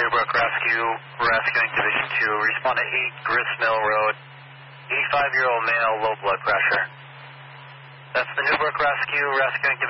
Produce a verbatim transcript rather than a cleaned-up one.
Newbrook Rescue, rescuing Division two. Respond to eight Grist Mill Road. eighty-five-year-old male, low blood pressure. That's the Newbrook Rescue, rescuing Division